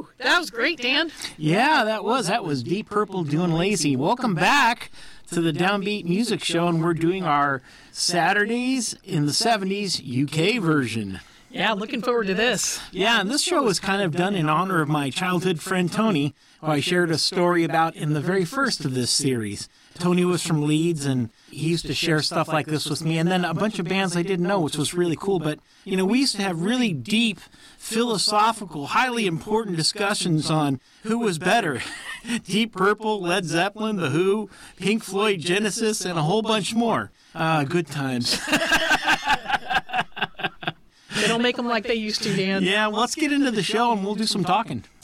Whew, that was great, Dan. Yeah, that was Deep Purple doing Lazy. Welcome back to the Downbeat Music Show, and we're doing our Saturdays in the 70s UK version. Yeah, looking forward to this. Yeah, and this show was kind of done in honor of my childhood friend Tony, who I shared a story about in the very first of this series. Tony was from Leeds, and he used to share stuff like this with me, and then a bunch of bands I didn't know, which was really cool. But, you know, we used to have really deep, philosophical, highly important discussions on who was better. Deep Purple, Led Zeppelin, The Who, Pink Floyd, Genesis, and a whole bunch more. Good times. They don't make them like they used to, Dan. Yeah, let's get into the show, and we'll do some talking.